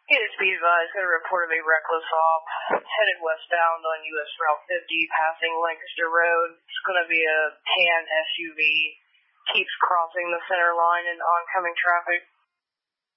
Units be advised, got a report of a reckless op headed westbound on US Route 50, passing Lancaster Road. It's going to be a tan SUV. Keeps crossing the center line in oncoming traffic.